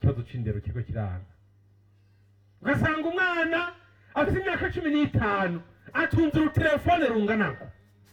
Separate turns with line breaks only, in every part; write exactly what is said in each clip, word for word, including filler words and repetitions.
ikibazo c'indero kiriko kiranga ugasanga umwana afite imyaka cumi n'itanu atunze urutelefone runganako.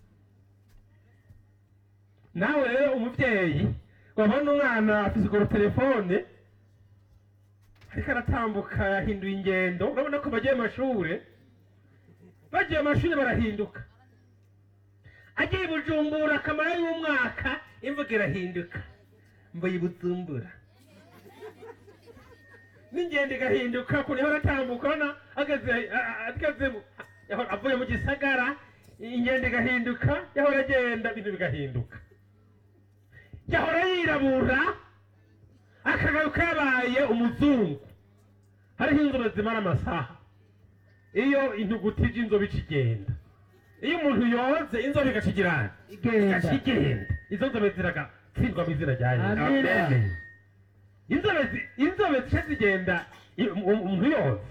nawe rero umuvyeyi wabona umwana afise urwo rutelefone ariko aratambuka yahinduye ingendo, urabona ko bagiye amashure, bagiye amashure barahinduka, agiye Bujumbura akamara y'umwaka imvuga irahinduka, mboye Bujumbura n'ingendo igahinduka, kuri hora atambuka urabona ageze ageze avuye mu gisagara, ingendo igahinduka, yahora agenda ibintu bigahinduka, yahora yirabura akagaruka yabaye umuzungu. hariho inzobe zimara amasaha, iyo intuguti y'inzobe ikigenda, iyo umuntu yoze inzobe igakigirana igakigenda, izo nzobe ziragatsindwa mu izina rya Yesu. inzobe inzobe zice zigenda umuntu yoze.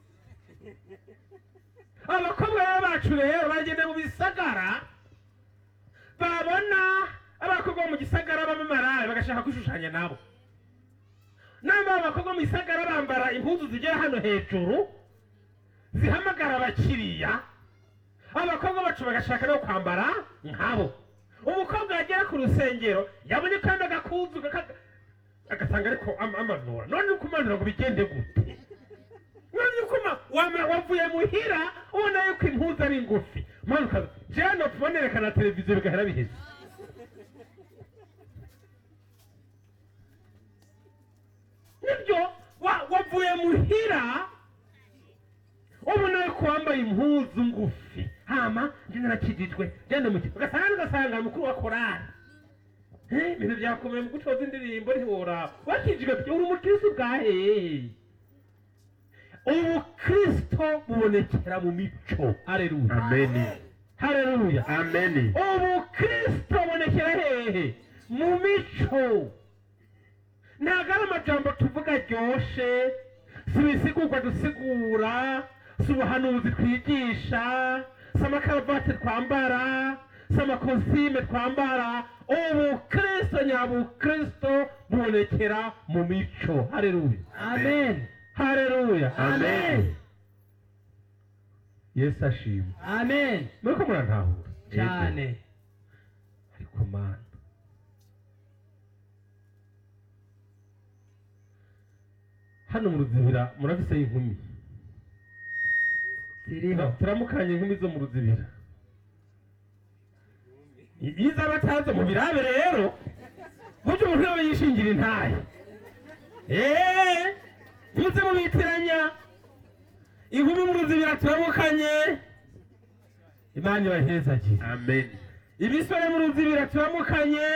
abakobwa bacu rero bagenda mu bisagara, babona abakobwa mu gisagara b'amamarayi bagashaka kwishushanya nabo. namba abakobwa mu gisagara bambara impuzu zigera hano hejuru zihamagara abakiriya, abakobwa bacu bagashaka no kwambara nkabo. umukobwa yagera ku rusengero yabonye kandi agakuzu agasanga ariko amanura, none ukumanura ngo bigende gute? none ukuma wavuye muhira ubona yuko impuzu ari ngufi, manuka jano tubonerekana televiziyo bigahera biheze. nibyo wavuye muhira ubona yuko wambaye impuzu ngufi, hama njye narakijijwe genda muti ugasanga ugasanga mukuru wa korali ibintu byakomeye mu gutoza indirimbo ntiworaba wakijijwe uri umukristo bwahe. ubukristo bubonekera mu mico. Haleluya,
Amen.
haleluya,
Amen.
ubukristo bubonekera hehe? mu mico. ntabwo ari amajambo tuvuga aryoshe, si ibisigurwa dusigura, si ubuhanuzi twigisha, si amakaravati twambara, si amakositime twambara. ubukristo nyabukristo bubonekera mu mico. Haleluya,
Amen.
haleluya,
Amen.
Yesu ashimwe.
Amen.
muriko murantahura
cyane.
ariko mana, hano mu Ruzibira murafise inkumi
Ziriho.
turamukanye inkumi zo mu Ruzibira. iza batazo mu birabe rero buryo umuntu yaba yishingira intahe. eee muze mubitiranya inkumi mu Ruzibira turamukanye, Imana ibahezagire.
Amen.
ibisore mu Ruzibira turamukanye,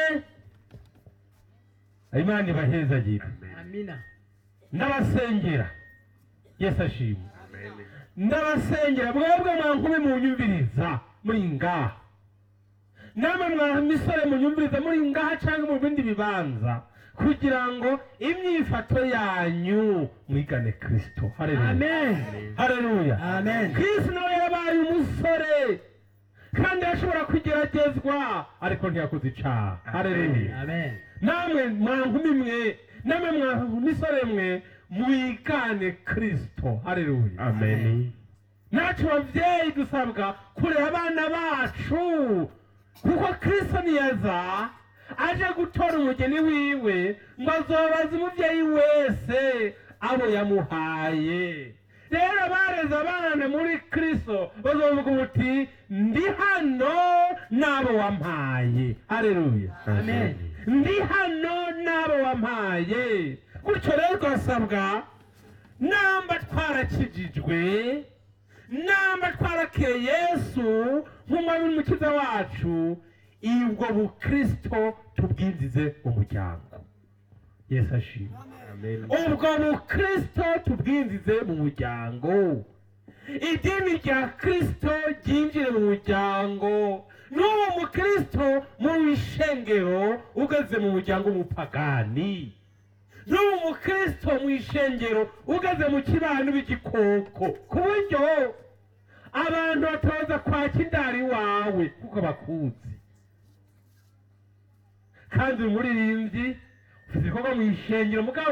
Imana ibahezagire.
Amina.
ndabasengera. Yesu ashimwe.
Amen.
ndabasengera mwebwe mwa nkumi munyumviriza muri ngaha, namwe mwa misore munyumviriza muri ngaha cyangwa mu bindi bibanza, kugira ngo imyifato yanyu mwigane Kristo. Haleluya,
Amen.
haleluya,
Amen.
Kristo nawe yabaye umusore kandi ashobora kugeragezwa ariko ntiyakoze icaha. Haleluya.
Amen.
namwe mwa nkumi mwe, namwe mwa misore mwe mwigane Kristo. Haleluya,
Amen.
nacu bavyeyi dusabwa kurera abana bacu, kuko Kristo niyaza aje gutora umugeni wiwe ngo azobaza umuvyeyi wese abo yamuhaye. rero bareze abana muri Kristo bazovuga uti ndi hano n'abo wampaye. Haleluya,
Amen.
ndi hano n'abo wampaye. gutyo rero twasabwa, namba twarakijijwe, namba twarakeye Yesu nk'umwami n'umukiza wacu, ubwo bukristo tubwinjize mu muryango. Yesu ashimwe.
Amen.
ubwo bukristo tubwinjize mu muryango, idini rya Kristo ryinjire mu muryango. n'uwo mukristo mu ishengero ugeze mu muryango w'umupagani, n'uwo mukristo mu ishengero ugeze mu kibano b'igikoko, ku buryo abantu batoza kwaka indari wawe kuko bakuzi. kandi umuririmbyi ufite ibikorwa mu ishengero mugabo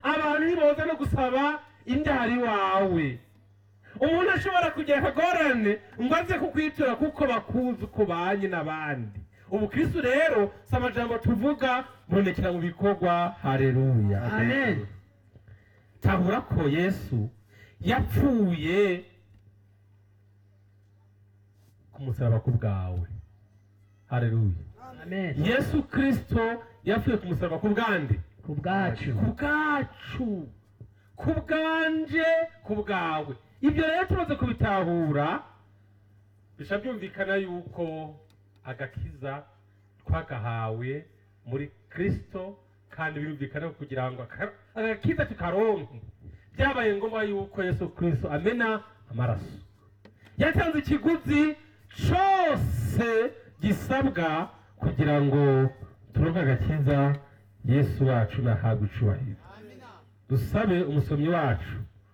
abantu ntiboza no gusaba indari wawe. Umuntu ashobora kugira akagorane ngo aze kukwitura kuko bakuzi uko banye n'abandi. Ubukristo rero si amajambo tuvuga, bonekera mu bikorwa. Haleluya,
Amen.
tahura ko Yesu yapfuye ku musaraba ku bwawe. Haleluya.
Amen.
Yesu Kristo yapfuye ku musaraba ku bwande,
Ku bwacu.
ku bwacu, ku bwanje, ku bwawe. Ibyo rero tumaze kubitahura, bisha byumvikana yuko agakiza twagahawe muri Kristo, kandi birumvikana kugira ngo aka- agakiza tukaronke byabaye ngombwa yuko Yesu Kristo amena amaraso. Yatanze ikiguzi cyose gisabwa kugira ngo turonke agakiza. Yesu wacu nahabwe icubahiro. Dusabe umusomyi wacu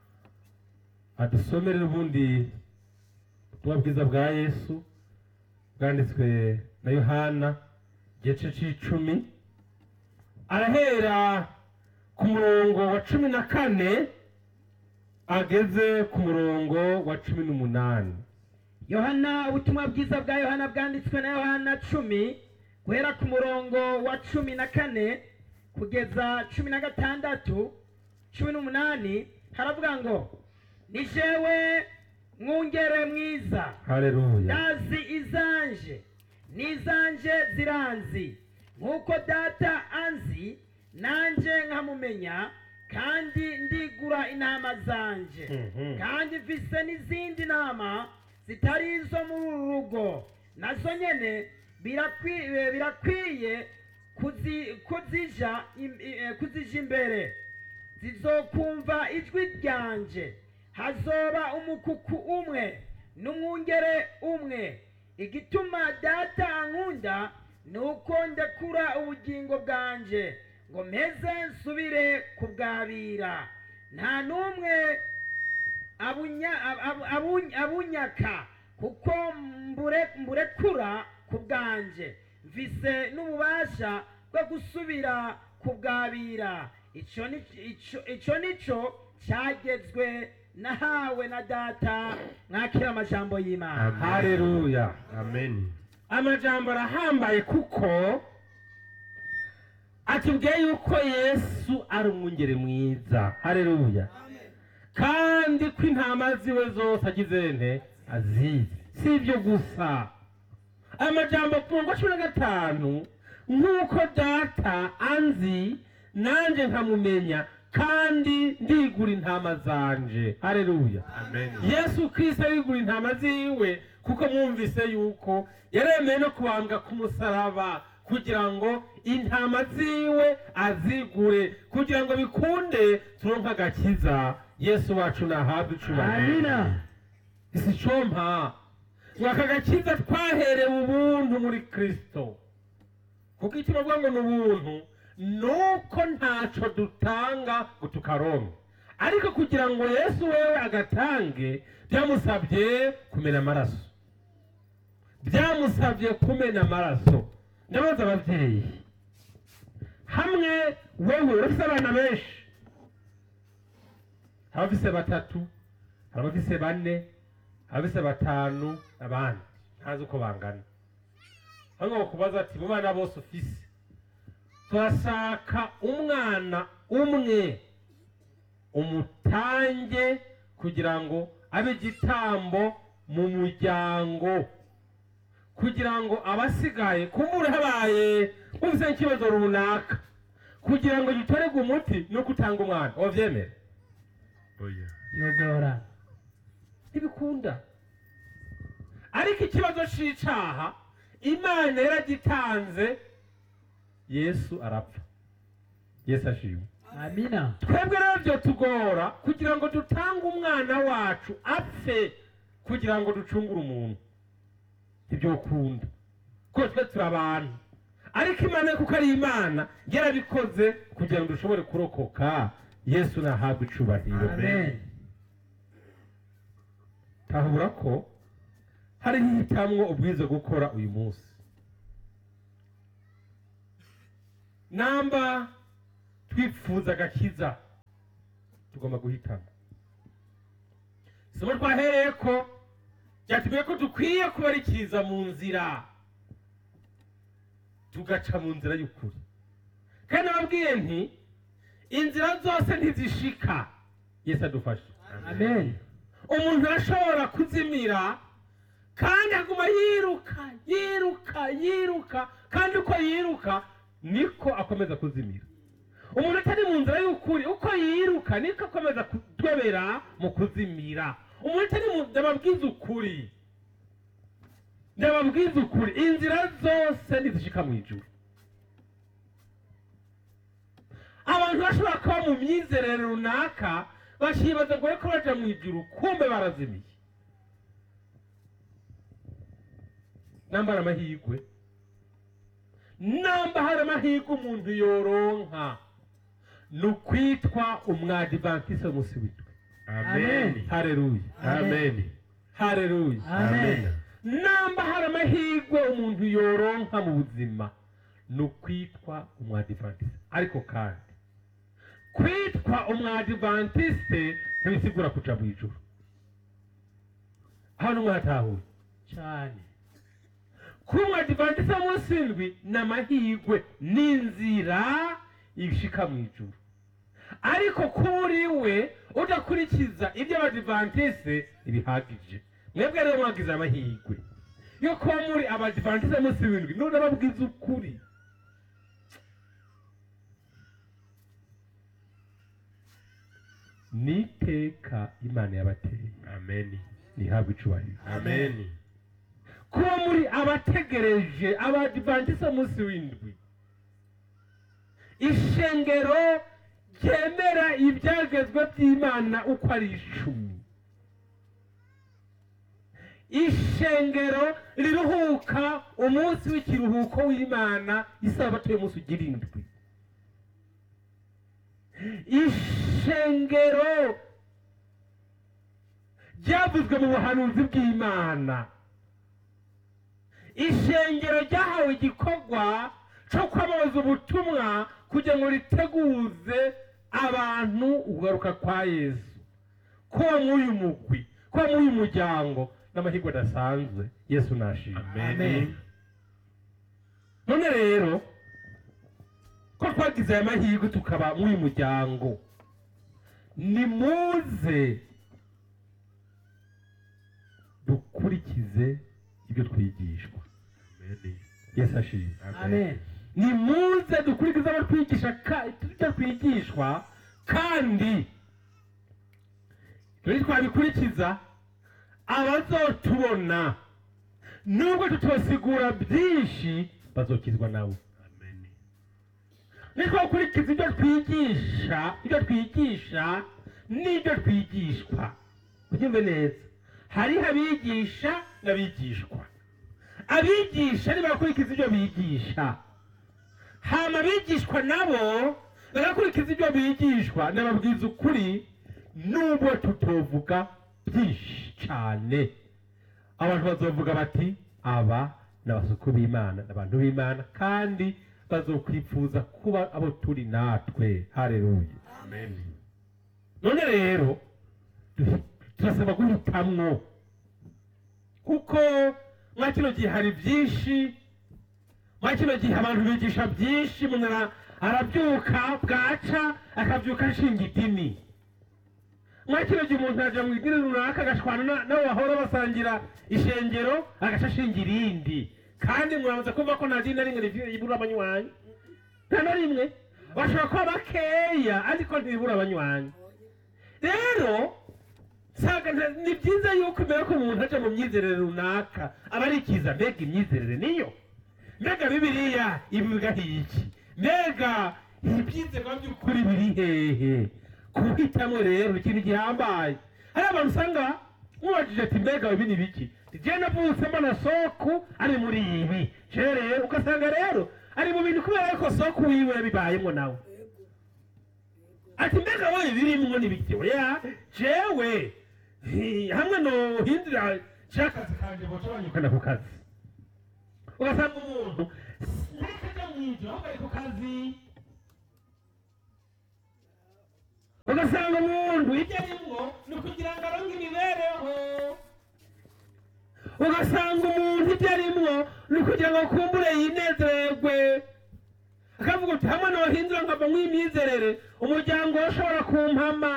adusomere ubundi ubutumwa bwiza bwa Yesu bwanditswe na Yohana igice c'icumi, arahera ku murongo wa cumi na kane ageze ku murongo wa cumi n'umunani.
Yohana, ubutumwa bwiza bwa Yohana bwanditswe na Yohana cumi guhera ku murongo wa cumi na kane kugeza cumi na gatandatu cumi n'umunani. Haravuga ngo, ni jewe mwungere mwiza,
Haleluya.
ndazi izanje n'izanje ziranzi, nk'uko data anzi nanje nkamumenya, kandi ndigura intama zanje.
Mhm.
Kandi mfise n'izindi nama zitari izo muri uru rugo, nazo nyene birakwiye birakwiye kuzi- kuzija im- eh, kuzija imbere. Zizokumva ijwi ryanje. Hazoba umukuku umwe n'umwungere umwe. Igituma data ankunda nuko ndekura ubugingo bwanje ngo mpeze nsubire kubwabira. Nta n'umwe abunya- ab- ab- abuny- abunyaka, kuko mbure- mburekura ku bwanje. Mfise n'ububasha bwo gusubira kubwabira. Ico ni- ico- ico nico cyagezwe nahawe na data. Mwakira amajambo y'Imana.
Haleluya.
Amen.
Amajambo arahambaye kuko atubwiye yuko Yesu ari umwungere mwiza. Haleluya. Kandi ko intama ziwe zose agize nte azizi. Si ibyo gusa, amajambo ku murongo wa cumi na gatanu, nk'uko data anzi nanjye nkamumenya, kandi ndigura intama zanje. Haleluya.
Amen.
Yesu Kristo arigura intama ziwe, kuko mwumvise yuko yaremeye no kubambwa ku musaraba kugira ngo intama ziwe azigure, kugira ngo bikunde turonke agakiza. Yesu wacu nahabwe icubahiro.
Amina.
isi compa ngo aka gakiza twaherewe ubuntu muri Kristo. Kuko icyo bavuga ngo ni ubuntu, nuko ntaco dutanga ngo tukaronke. Ariko kugira ngo Yesu wewe agatange, byamusabye kumena amaraso, byamusabye kumena amaraso. Ndabaza abavyeyi, hamwe wewe urafise abana benshi, hari abafise batatu, hari abafise bane, hari abafise batanu, abandi ntazi uko bangana. Hano bakubaza ati mu bana bose ufise turashaka umwana umwe umutange kugira ngo abe igitambo mu muryango, kugira ngo abasigaye kumure habaye ufise ikibazo runaka, kugira ngo gitorerwe umuti no kutanga umwana. Wavyemera?
Oya.
Yogora.
Ntibikunda. Ariko ikibazo c'icaha Imana yaragitanze, Yesu arapfa. Yesu ashimwe.
Amina.
Twebwe rero byo tugora kugira ngo dutange umwana wacu apfe kugira ngo ducungure umuntu. Ibyo ukunda. Kuko twe turi abantu. Ariko Imana kuko ari Imana yarabikoze kugira ngo dushobore kurokoka. Yesu nahabwe icubahiro.
Amen.
Tahura ko hari hitamwo ubwiza gukora uyu munsi. Namba twifuza agakiza, tugomba guhitamo. Isomo twahereye ko byatubwiye ko dukwiye kubarikiriza mu nzira tugaca mu nzira y'ukuri, kandi ababwiye nti inzira zose ntizishika. Yesu adufashe.
amen.
Umuntu arashobora kuzimira kandi aguma yiruka yiruka yiruka, kandi uko yiruka niko akomeza kuzimira. Umuntu atari mu nzira y'ukuri, uko yiruka niko akomeza kudobera mu kuzimira. Umuntu atari mu, ndababwiza ukuri, ndababwiza ukuri, inzira zose ntizishika mu ijuru. Abantu bashobora kuba mu myizerere runaka bashibaza ngo ko baja mu ijuru, kumbe barazimiye. Nambara amahirwe, namba hari amahirwe umuntu yoronka ni ukwitwa umwadivantiste w'umunsi w'indwi.
Amen.
Haleluya.
Amen.
Haleluya.
Amen.
Namba hari amahirwe umuntu yoronka mu buzima ni ukwitwa umwadivantiste. Ariko kandi kwitwa umwadivantiste ntibisigura kuja mu ijuru. Hano mwatahuye
cyane.
kuba umwadivantiste w'umunsi w'indwi ni amahirwe, n'inzira ishika mu ijuru. Ariko kuri we udakurikiza ibyo abadivantiste ibihagije. Mwebwe rero mwagize amahirwe yo kuba muri abadivantiste b'umunsi w'indwi, none babwiza ukuri. Niteka Imana yabateye.
Amen.
Nihabwe icubahiro.
Amen.
Kuba muri abategereje abadivantiste b'umunsi w'indwi, ishengero ryemera ibyagezwe by'Imana uko ari icumi, ishengero riruhuka umunsi w'ikiruhuko w'Imana, isabato y'umunsi ugira indwi, ishengero ryavuzwe mu buhanuzi bw'Imana, ishengero ryahawe igikorwa cyo kwamamaza ubutumwa kugira ngo riteguze abantu ugaruka kwa Yesu. Kuba mw'uyu mugwi, kuba mw'uyu muryango n'amahirwe adasanzwe. Yesu nashimwe.
Amen.
None rero ko twagize aya mahirwe tukaba mw'uyu muryango, nimuze dukurikize ibyo twigishwa.
Amen.
Yesu ashimwe.
Amen.
Nimuze dukurikize abo twigisha ibyo twigishwa, kandi ibyo twabikurikiza abazotubona nubwo tutosigura byinshi bazokizwa nabo.
Amen.
Nitwakurikiza ibyo twigisha ibyo twigisha n'ibyo twigishwa, ubyumve neza, hariho abigisha n'abigishwa. Abigisha nibakurikiza ibyo bigisha, hama abigishwa nabo bagakurikiza ibyo bigishwa. Nababwiza ukuri, nubwo tutovuga byinshi cyane, abantu bazovuga bati aba n'abasuku b'Imana, n'abantu b'Imana, kandi bazokwifuza kuba abo turi natwe. Haleluya.
Amen.
None rero turasaba guhitamwo, kuko mwa kino gihe hari byinshi, mwa kino gihe abantu bigisha byinshi. Umuntu arabyuka bwaca akabyuka ashinga idini. Mwa kino gihe umuntu aja mu idini runaka agashwana nabo bahora basangira ishengero, agaca ashinga irindi, kandi mwamaze kumva ko nta dini na rimwe ribura abanywanyi. Nta na rimwe. Bashobora kuba bakeya ariko ntibibura abanywanyi. Rero ni byiza yuko mbere ko umuntu aja mu myizerere runaka aba arikiza, mbega imyizerere niyo, mbega Bibiliya ivuga iki, mbega ibyizerwa by'ukuri biri hehe. Kuhitamo rero ikintu gihambaye. Hari abantu usanga mubajije ati mbega ibi ni biki, je navutse mbona soku ari muri ibi, je rero ugasanga rero ari mu bintu kubera yuko soku wiwe yabibayemo nawe. Ati mbega wowe birimwo ni biki? Oya, jewe hamwe no hindira cyakazi kanje boca banyukana ku kazi. Ugasanga umuntu ntakajya mw'ijoro ahubwo ari ku kazi. ugasanga umuntu ibyo arimwo ni ukugira ngo aronke imibereho, ugasanga umuntu ibyo arimwo ni ukugira ngo akumbure yinezererwe, akavuga uti hamwe nohindura nkava mw'imyizerere umuryango ushobora kumpama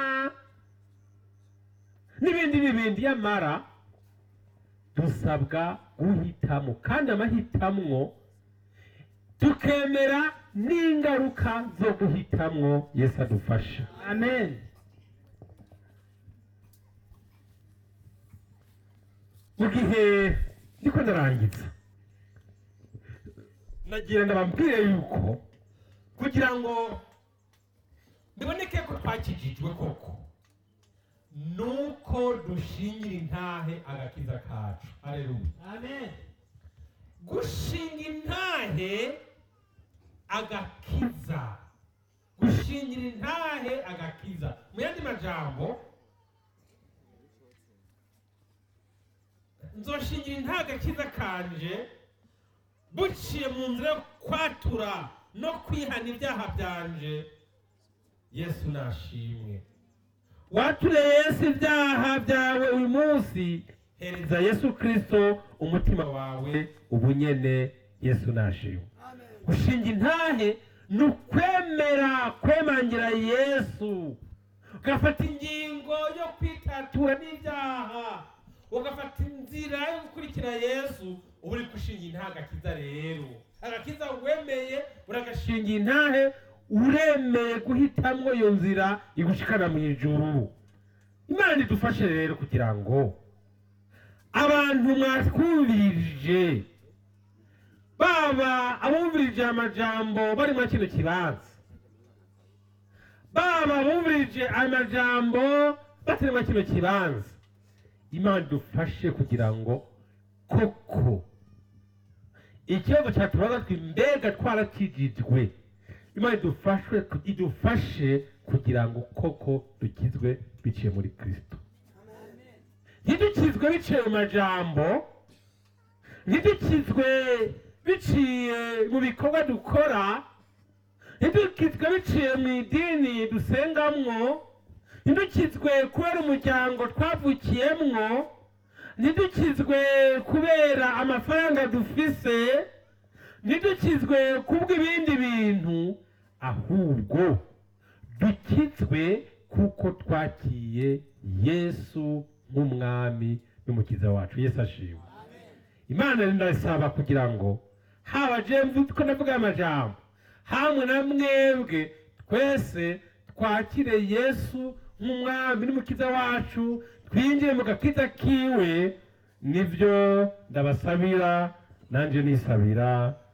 n'ibindi n'ibindi. yamara dusabwa guhitamo, kandi amahitamwo tukemera n'ingaruka zo guhitamwo. Yesu adufasha,
amen.
mu gihe ndiko ndarangiza nagira ndababwire yuko kugira ngo biboneke ko twakijijwe koko nuko dushingira intahe agakiza kacu. Haleluya,
Amen.
gushinga intahe agakiza, gushingira intahe agakiza. Mu yandi majambo, nzoshingira intahe agakiza kanje buciye mu nzira yo kwatura no kwihana ibyaha byanje. Yesu nashimwe. Wature Yesu ibyaha byawe uyu munsi, hereza Yesu Kristo umutima wawe ubunyene. Yesu nashimwe. Gushinga intahe ni ukwemera kwemangira Yesu, ugafata ingingo yo kwitatura n'ibyaha, ugafata inzira yo gukurikira Yesu. uba uri gushinga intahe agakiza. Rero agakiza wemeye uragashinga intahe, uremeye guhitamwo iyo nzira igushikana mu ijuru. Imana idufashe rero kugira ngo abantu mwatwumvirije, baba abumvirije amajambo bari muri kino kibanza, baba abumvirije amajambo batari muri kino kibanza, Imana idufashe kugira ngo koko ikibazo cyatubaza twe mbega twarakijijwe, Imana idufashe idufashe kugira ngo koko dukizwe biciye muri Kristo. Ntidukizwe biciye mu majambo, ntidukizwe biciye mu bikorwa dukora, ntidukizwe biciye mu idini dusengamwo, ntidukizwe kubera umuryango twavukiyemwo, ntidukizwe kubera amafaranga dufise, ntidukizwe kubw'ibindi bintu, ahubwo dukizwe kuko twakiye Yesu nk'umwami n'umukiza wacu. Yesu ashimwe. Imana ndasaba kugira ngo haba jemwe ko navuga amajambo, hamwe na mwebwe twese twakire Yesu nk'umwami n'umukiza wacu, twinjiye mu gakiza kiwe. Nivyo ndabasabira, nanje nisabira.